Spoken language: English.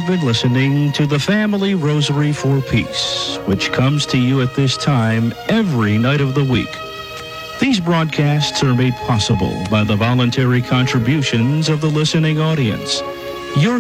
have been listening to the Family Rosary for Peace, which comes to you at this time every night of the week. These broadcasts are made possible by the voluntary contributions of the listening audience. Your